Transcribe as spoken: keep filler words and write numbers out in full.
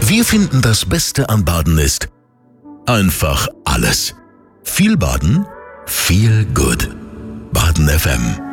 Wir finden, das Beste an Baden ist einfach alles. Viel Baden, viel gut. Baden F M.